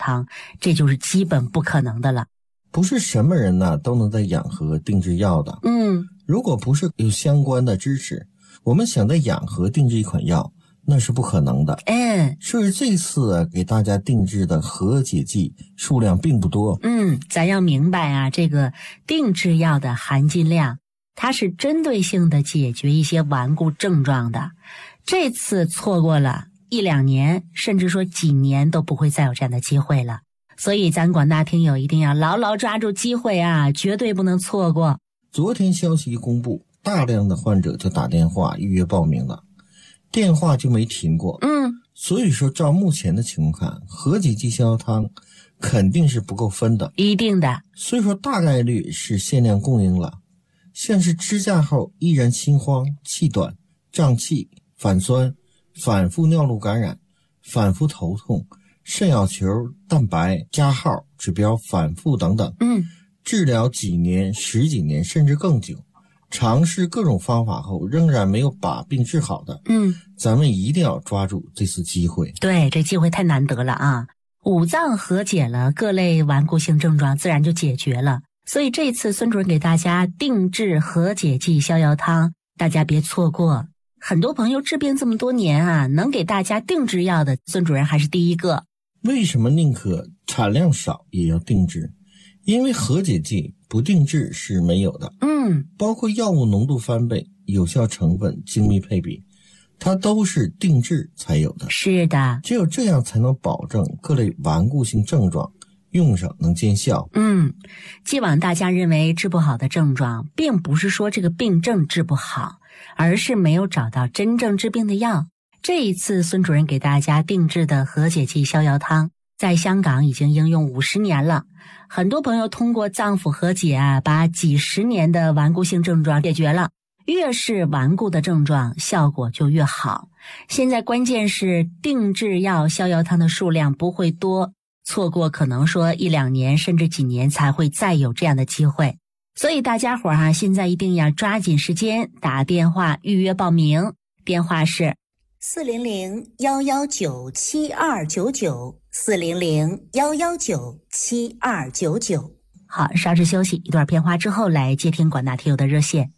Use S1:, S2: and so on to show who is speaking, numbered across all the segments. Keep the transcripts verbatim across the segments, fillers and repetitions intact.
S1: 汤，这就是基本不可能的了。
S2: 不是什么人呢都能在养和定制药的。
S1: 嗯，
S2: 如果不是有相关的知识，我们想在养和定制一款药，那是不可能的。
S1: 嗯，
S2: 所以这次给大家定制的和解剂数量并不多。
S1: 嗯，咱要明白啊，这个定制药的含金量，它是针对性的解决一些顽固症状的。这次错过了一两年，甚至说几年都不会再有这样的机会了。所以咱广大听友一定要牢牢抓住机会啊，绝对不能错过。
S2: 昨天消息一公布，大量的患者就打电话预约报名了，电话就没停过。
S1: 嗯，
S2: 所以说照目前的情况看，和解剂逍遥汤肯定是不够分的，
S1: 一定的。
S2: 所以说大概率是限量供应了。像是支架后依然心慌、气短、胀气、反酸、反复尿路感染、反复头痛、肾小球蛋白加号指标反复等等，
S1: 嗯，
S2: 治疗几年、十几年甚至更久，尝试各种方法后仍然没有把病治好的，
S1: 嗯，
S2: 咱们一定要抓住这次机会。
S1: 对，这机会太难得了啊！五脏和解了，各类顽固性症状自然就解决了。所以这次孙主任给大家定制和解剂逍遥汤，大家别错过。很多朋友治病这么多年啊，能给大家定制药的孙主任还是第一个。
S2: 为什么宁可产量少也要定制？因为和解剂不定制是没有的。
S1: 嗯，
S2: 包括药物浓度翻倍、有效成分精密配比，它都是定制才有的。
S1: 是的，
S2: 只有这样才能保证各类顽固性症状用上能见效。
S1: 嗯，既往大家认为治不好的症状，并不是说这个病症治不好，而是没有找到真正治病的药。这一次孙主任给大家定制的和解剂逍遥汤，在香港已经应用五十年了。很多朋友通过脏腑和解啊，把几十年的顽固性症状解决了。越是顽固的症状，效果就越好。现在关键是定制药逍遥汤的数量不会多，错过可能说一两年甚至几年才会再有这样的机会。所以大家伙儿啊，现在一定要抓紧时间打电话预约报名，电话是
S3: 四零零幺幺九七二九九，四零零幺幺九七二九九。
S1: 好，稍事休息，一段片花之后来接听广大听友的热线。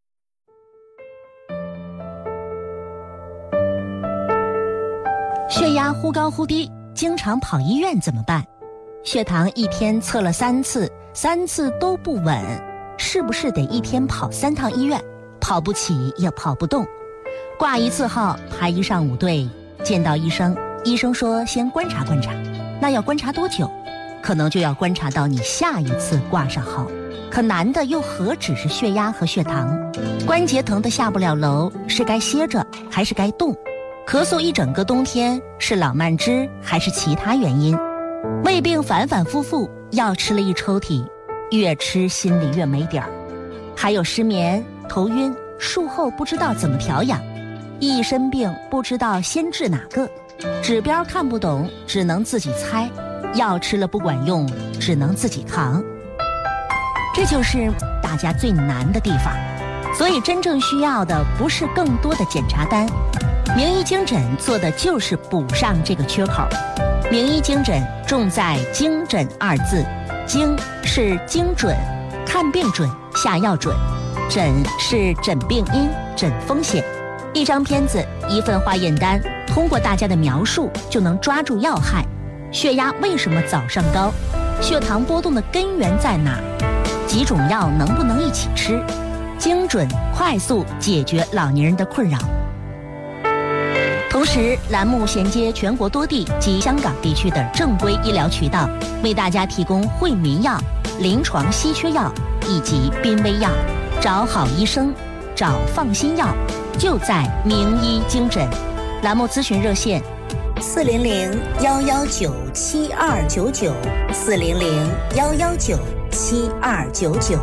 S1: 血压忽高忽低，经常跑医院怎么办？血糖一天测了三次，三次都不稳，是不是得一天跑三趟医院？跑不起也跑不动，挂一次号排一上午队，见到医生，医生说先观察观察，那要观察多久？可能就要观察到你下一次挂上号。可难的又何止是血压和血糖，关节疼得下不了楼，是该歇着还是该动？咳嗽一整个冬天，是老慢支还是其他原因？胃病反反复复，药吃了一抽屉，越吃心里越没底儿。还有失眠、头晕，术后不知道怎么调养，一身病不知道先治哪个，指标看不懂，只能自己猜，药吃了不管用，只能自己扛。这就是大家最难的地方。所以真正需要的不是更多的检查单，名医精诊做的就是补上这个缺口。名医精诊重在精诊二字，精是精准，看病准，下药准，诊是诊病因，诊风险。一张片子，一份化验单，通过大家的描述就能抓住要害。血压为什么早上高？血糖波动的根源在哪？几种药能不能一起吃？精准快速解决老年人的困扰。同时，栏目衔接全国多地及香港地区的正规医疗渠道，为大家提供惠民药、临床稀缺药以及濒危药。找好医生，找放心药，就在名医精诊。栏目咨询热线：
S3: 四零零幺幺九七二九九，四零零幺幺九七二九九。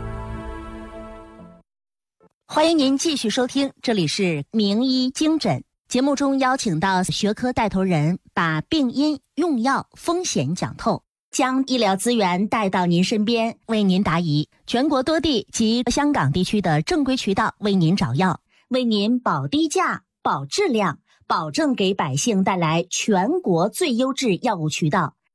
S1: 欢迎您继续收听，这里是名医精诊。节目中邀请到学科带头人，把病因、用药、风险讲透，将医疗资源带到您身边，为您答疑。全国多地及香港地区的正规渠道为您找药，为您保低价、保质量，保证给百姓带来全国最优质药物渠道。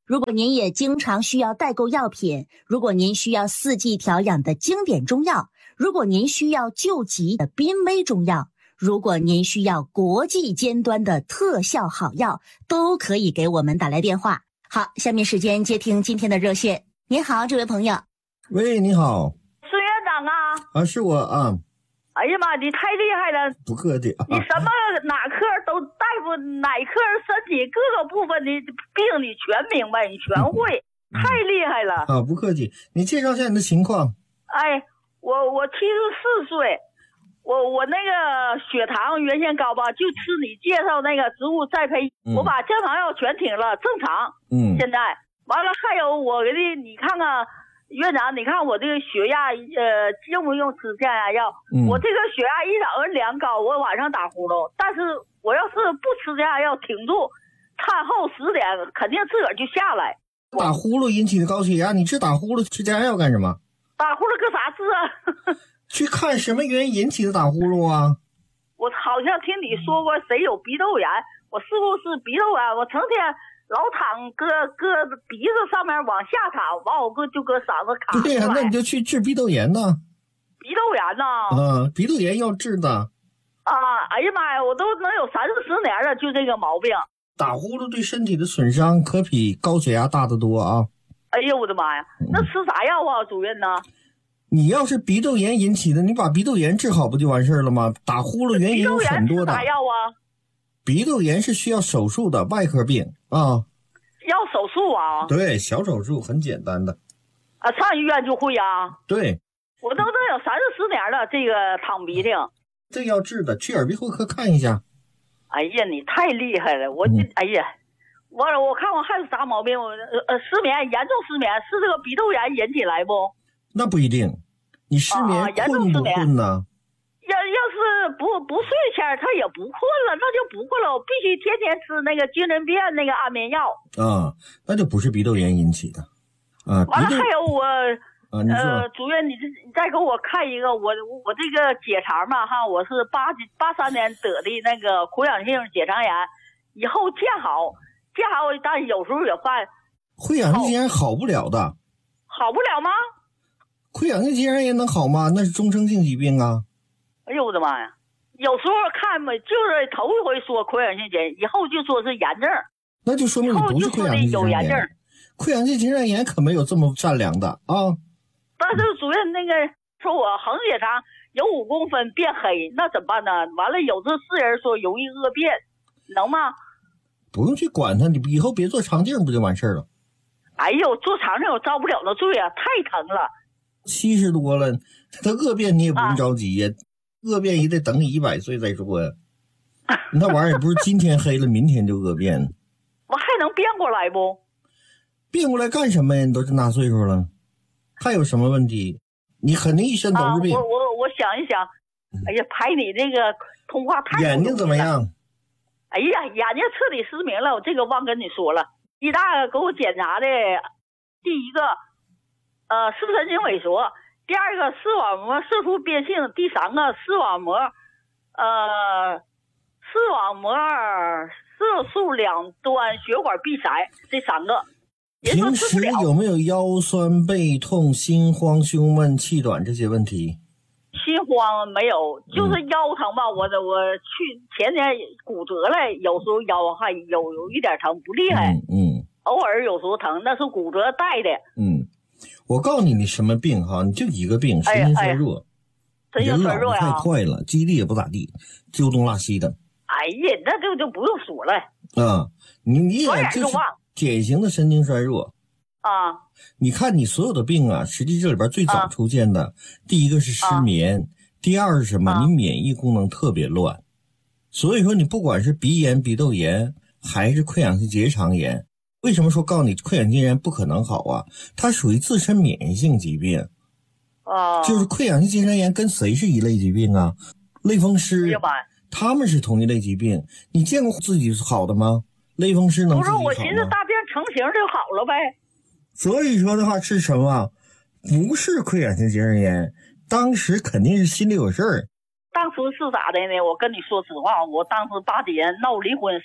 S1: 如果您也经常需要代购药品，如果您需要四季调养的经典中药，如果您需要救急的濒危中药，如果您需要国际尖端的特效好药，都可以给我们打来电话。好，下面时间接听今天的热线。您好，这位朋友。
S2: 喂，你好。
S4: 孙院长啊。
S2: 啊，是我啊。
S4: 哎呀妈，你太厉害了！
S2: 不客气啊。
S4: 你什么哪科都大夫，哪科身体各个部分的病你全明白，你全会，嗯、太厉害了
S2: 啊！不客气，你介绍一下你的情况。
S4: 哎，我我七十四岁，我我那个血糖原先高吧，就吃你介绍那个植物栽培，嗯、我把降糖药全停了，正常。嗯，现在完了还有我给你，你看看。院长，你看我这个血压，呃，用不用吃降压药？嗯、我这个血压一早上量高，我晚上打呼噜，但是我要是不吃降压药，挺住，餐后十点肯定自个儿就下来。
S2: 打呼噜引起的高血压，你治打呼噜吃降压药干什么？
S4: 打呼噜搁啥治啊？
S2: 去看什么原因引起的打呼噜啊？
S4: 我好像听你说过谁有鼻窦炎，我是不是鼻窦炎？我成天。老躺搁搁鼻子上面往下躺，完我搁就搁嗓子卡。
S2: 对呀、啊，那你就去治鼻窦炎呢。
S4: 鼻窦炎呢？
S2: 嗯，鼻窦炎要治的。
S4: 啊，哎呀妈呀，我都能有三四十年了，就这个毛病。
S2: 打呼噜对身体的损伤可比高血压大得多啊。
S4: 哎呀，我的妈呀，那吃啥药啊，主任呢？
S2: 你要是鼻窦炎引起的，你把鼻窦炎治好不就完事了吗？打呼噜原因有很多的。
S4: 啥药啊？
S2: 鼻窦炎是需要手术的外科病啊，
S4: 要手术啊？
S2: 对，小手术很简单的。
S4: 啊，上医院就会啊？
S2: 对，
S4: 我都都有三四十年了，这个淌鼻涕。
S2: 这要治的，去耳鼻喉科看一下。
S4: 哎呀，你太厉害了！我、嗯、哎呀，我我看我还有啥毛病？我呃失眠，严重失眠，是这个鼻窦炎引起来不？
S2: 那不一定，你失眠、啊、困不困呢？
S4: 要要是不不睡前他也不困了，那就不困了。我必须天天吃那个精神病那个安眠药
S2: 啊，那就不是鼻窦炎引起的啊。
S4: 完了还有我
S2: 啊，你说
S4: 呃，主任，你你再给我看一个，我我这个结肠嘛哈，我是八八三年得的那个溃疡性结肠炎，以后见好见好，但有时候也犯。
S2: 溃疡性结肠好不了的。
S4: 好不了吗？
S2: 溃疡性结肠炎能好吗？那是终生性疾病啊。
S4: 哎呦我的妈呀！有时候看嘛，就是头一回说溃疡性结，以后就说是炎症，
S2: 那就说明你不是溃疡性结肠炎。溃疡性结肠炎可没有这么善良的啊！
S4: 但是主任那个说我横结肠有五公分变黑，那怎么办呢？完了有这是人说容易恶变，能吗？
S2: 不用去管他，你以后别做肠镜不就完事了？
S4: 哎呦，做肠镜我遭不了那罪啊，太疼了。
S2: 七十多了，他恶变你也不用着急呀。啊，恶变也得等你一百岁再说呀，那玩意儿也不是今天黑了明天就恶变。
S4: 我还能变过来不？
S2: 变过来干什么呀？你都这么大岁数了，还有什么问题？你肯定一身都是病。
S4: 啊、我我我想一想，哎呀，拍你这个通话太
S2: 眼睛怎么样？
S4: 哎呀，眼睛彻底失明了，我这个忘跟你说了。医大给我检查的，第一个，呃，视神经萎缩。第二个视网膜色素变性，第三个视网膜，呃，视网膜色素两端血管闭塞，这三个。
S2: 平时有没有腰酸背痛、心慌、胸闷、气短这些问题？
S4: 心慌没有，就是腰疼吧。嗯、我我去前天骨折了，有时候腰还有有一点疼，不厉害。嗯。嗯偶尔有时候疼，那是骨折带的。
S2: 嗯。我告诉你，你什么病哈？你就一个病，神经衰弱。
S4: 哎哎、神经衰弱呀！
S2: 人老得太快了，记忆力也不咋地，揪东拉西的。
S4: 哎呀，那就就不用说了。
S2: 啊，你你也就是典型的神经衰弱
S4: 啊。
S2: 你看你所有的病啊，实际这里边最早出现的，啊、第一个是失眠，啊、第二是什么？啊、你免疫功能特别乱。所以说，你不管是鼻炎、鼻窦炎，还是溃疡性结肠炎。为什么说告诉你溃疡性结肠炎不可能好啊？它属于自身免疫性疾病，
S4: 啊，
S2: 就是溃疡性结肠炎跟谁是一类疾病啊？类风湿，
S4: 哎、
S2: 他们是同一类疾病。你见过自己好的吗？类风湿能自己好吗？
S4: 不是，我寻思大病成型就好了呗。
S2: 所以说的话是什么？不是溃疡性结肠炎，当时肯定是心里有事儿。
S4: 当时是咋的呢？我跟你说实话，我当时八姐闹离婚。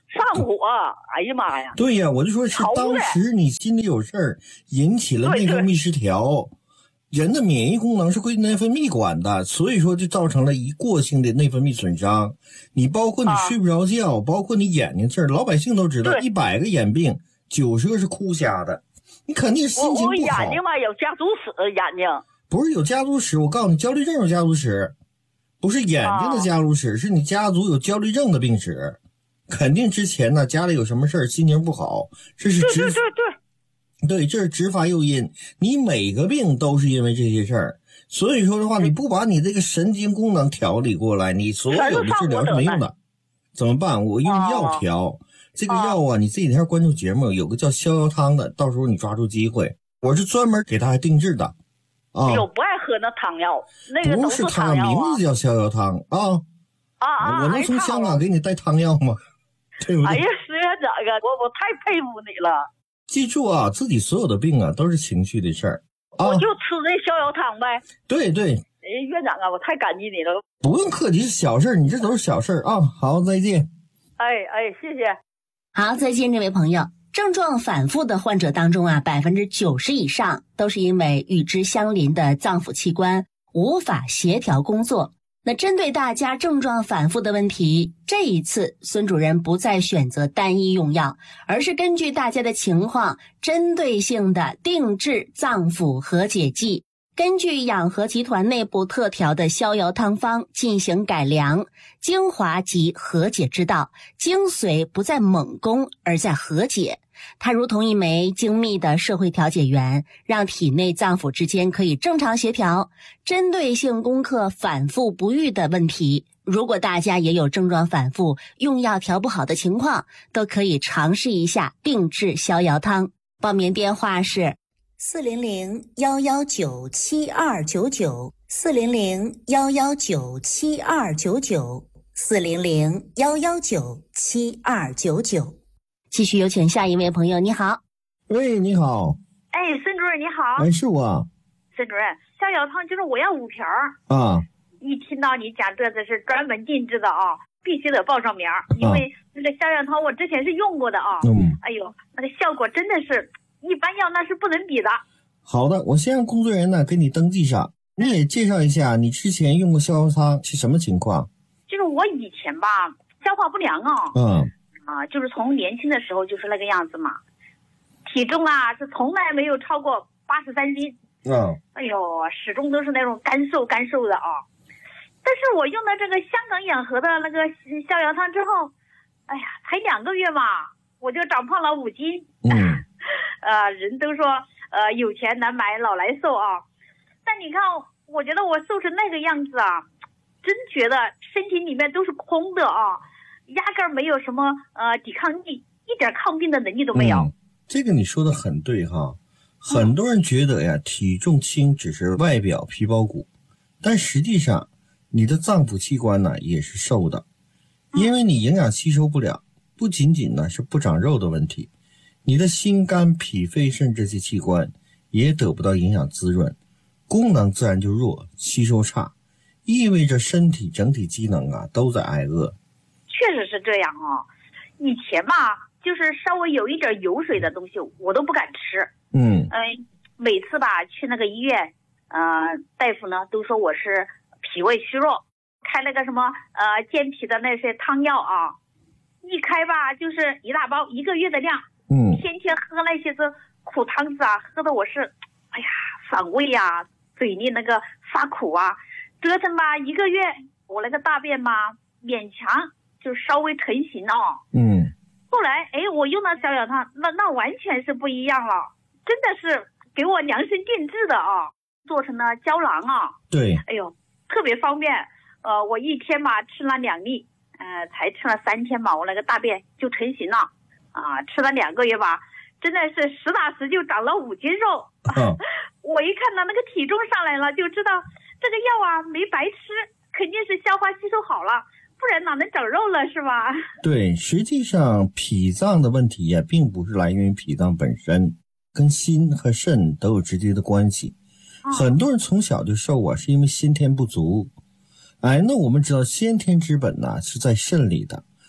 S4: 上火，哎呀妈呀！
S2: 对呀，我就说是当时你心里有事儿，引起了内分泌失调。人的免疫功能是归内分泌管的，所以说就造成了一过性的内分泌损伤。你包括你睡不着觉，啊、包括你眼睛事儿，老百姓都知道，一百个眼病九十个是哭瞎的，你肯定心情不好。我
S4: 眼睛吧有家族史，眼睛
S2: 不是有家族史，我告诉你，焦虑症有家族史，不是眼睛的家族史，啊、是你家族有焦虑症的病史。肯定之前呢家里有什么事儿，心情不好，这是直
S4: 对对对对，
S2: 对，这是直发诱因。你每个病都是因为这些事儿，所以说的话，你不把你这个神经功能调理过来，你所有的治疗是没用的。怎么办？我用药调，哦、这个药啊，你这几天关注节目有个叫逍遥汤的，到时候你抓住机会，我是专门给他还定制的。啊，
S4: 我不爱喝那汤药，那个
S2: 不是汤药，名字叫逍遥汤啊。
S4: 啊啊！
S2: 我能从香港给你带汤药吗？对不对？
S4: 哎呀，石院长啊，我我太佩服你了。
S2: 记住啊，自己所有的病啊都是情绪的事儿。啊、
S4: 我就吃这逍遥汤呗。
S2: 对对。
S4: 哎，院长啊，我太感激你了。
S2: 不用客气，是小事，你这都是小事啊。好，再见。
S4: 哎哎，谢谢。
S1: 好，再见，这位朋友。症状反复的患者当中啊，百分之九十以上都是因为与之相邻的脏腑器官无法协调工作。那针对大家症状反复的问题，这一次孙主任不再选择单一用药，而是根据大家的情况，针对性的定制脏腑和解剂，根据养和集团内部特调的逍遥汤方进行改良，精华及和解之道，精髓不在猛攻，而在和解。它如同一枚精密的社会调解员，让体内脏腑之间可以正常协调，针对性攻克反复不愈的问题。如果大家也有症状反复、用药调不好的情况，都可以尝试一下定制逍遥汤。报名电话是
S3: 四零零幺幺九七二九九，四零零幺幺九七二九九，四零零幺幺九七二九九。
S1: 继续有请下一位朋友，你好。
S2: 喂，你好。
S4: 哎，孙主任你好。
S2: 哎，是我。
S4: 孙主任，逍遥汤就是我要五瓶
S2: 啊。
S4: 一听到你讲这这是专门定制的啊，必须得报上名，因为那个逍遥汤我之前是用过的啊。
S2: 嗯。
S4: 哎呦，那个效果真的是一般药那是不能比的。
S2: 好的，我先让工作人员呢给你登记上。你也介绍一下你之前用过逍遥汤是什么情况？
S4: 就是我以前吧，消化不良啊。
S2: 嗯。
S4: 啊，就是从年轻的时候就是那个样子嘛，体重啊是从来没有超过八十三斤。
S2: 嗯。
S4: 哎呦，始终都是那种干瘦干瘦的啊。但是我用的这个香港养和的那个逍遥汤之后，哎呀，才两个月嘛，我就长胖了五斤。
S2: 嗯。
S4: 呃，人都说呃有钱难买老来瘦啊，但你看，我觉得我瘦成那个样子啊，真觉得身体里面都是空的啊。压根儿没有什么呃抵抗力，一点抗病的能力都没有。
S2: 嗯、这个你说的很对哈，很多人觉得呀，嗯、体重轻只是外表皮包骨，但实际上你的脏腑器官呢也是瘦的，因为你营养吸收不了，不仅仅呢是不长肉的问题，你的心肝脾肺肾这些器官也得不到营养滋润，功能自然就弱，吸收差，意味着身体整体机能啊都在挨饿。
S4: 确实是这样啊，以前吧，就是稍微有一点油水的东西，我都不敢吃。
S2: 嗯，
S4: 嗯、呃，每次吧去那个医院，呃，大夫呢都说我是脾胃虚弱，开那个什么呃健脾的那些汤药啊，一开吧就是一大包，一个月的量。
S2: 嗯，
S4: 天天喝那些个苦汤子啊，喝的我是，哎呀反胃呀、啊，嘴里那个发苦啊，折腾吧一个月，我那个大便吧勉强。就稍微成型哦，
S2: 嗯，
S4: 后来哎，我用了逍遥汤，那那完全是不一样了，真的是给我量身定制的啊，做成了胶囊啊，
S2: 对，
S4: 哎呦，特别方便，呃，我一天嘛吃了两粒，呃，才吃了三天嘛，我那个大便就成型了，啊，吃了两个月吧，真的是实打实就长了五斤肉，
S2: 哦、
S4: 我一看到那个体重上来了，就知道这个药啊没白吃，肯定是消化吸收好了。不然哪能长肉了是吧？
S2: 对，实际上脾脏的问题呀、啊，并不是来源于脾脏本身，跟心和肾都有直接的关系。哦、很多人从小就瘦啊，是因为先天不足。哎，那我们知道先天之本呢、啊、是在肾里的，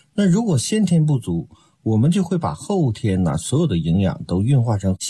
S2: 那如果先天不足，我们就会把后天呢所有的营养都运化成